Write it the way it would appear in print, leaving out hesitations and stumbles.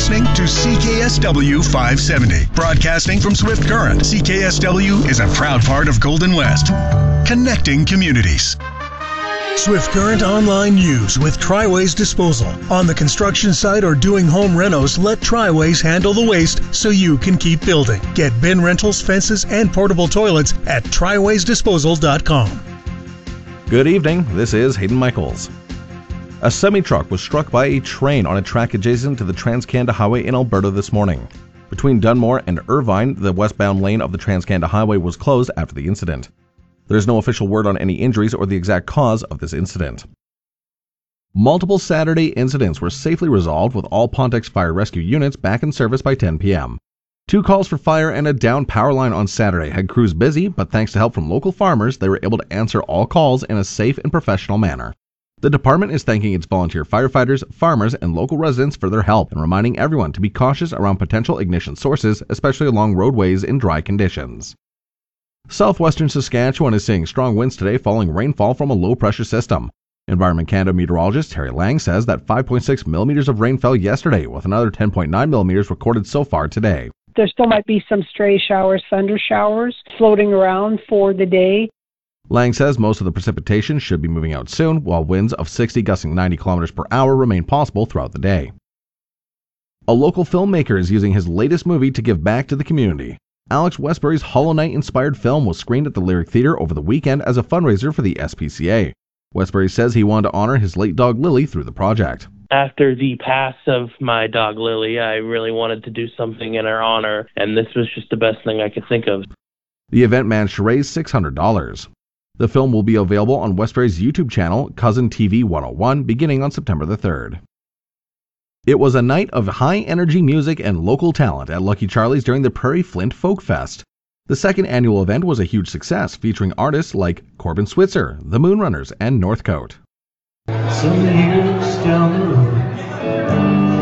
listening to CKSW 570. Broadcasting from Swift Current, CKSW is a proud part of Golden West, connecting communities. Swift Current Online News with Triways Disposal. On the construction site or doing home renos, let Triways handle the waste so you can keep building. Get bin rentals, fences, and portable toilets at triwaysdisposal.com. Good evening, this is Hayden Michaels. A semi-truck was struck by a train on a track adjacent to the Trans-Canada Highway in Alberta this morning. Between Dunmore and Irvine, the westbound lane of the Trans-Canada Highway was closed after the incident. There is no official word on any injuries or the exact cause of this incident. Multiple Saturday incidents were safely resolved with all Pontex fire rescue units back in service by 10 p.m. 2 calls for fire and a down power line on Saturday had crews busy, but thanks to help from local farmers, they were able to answer all calls in a safe and professional manner. The department is thanking its volunteer firefighters, farmers, and local residents for their help and reminding everyone to be cautious around potential ignition sources, especially along roadways in dry conditions. Southwestern Saskatchewan is seeing strong winds today following rainfall from a low-pressure system. Environment Canada meteorologist Terry Lang says that 5.6 millimeters of rain fell yesterday, with another 10.9 millimeters recorded so far today. There still might be some stray showers, thunder showers, floating around for the day. Lang says most of the precipitation should be moving out soon, while winds of 60 gusting 90 kilometers per hour remain possible throughout the day. A local filmmaker is using his latest movie to give back to the community. Alex Westbury's Hollow Knight-inspired film was screened at the Lyric Theatre over the weekend as a fundraiser for the SPCA. Westbury says he wanted to honor his late dog Lily through the project. After the pass of my dog Lily, I really wanted to do something in her honor, and this was just the best thing I could think of. The event managed to raise $600. The film will be available on Westbury's YouTube channel, Cousin TV 101, beginning on September the 3rd. It was a night of high-energy music and local talent at Lucky Charlie's during the Prairie Flint Folk Fest. The second annual event was a huge success, featuring artists like Corbin Switzer, the Moonrunners, and Northcote. Some years down the road,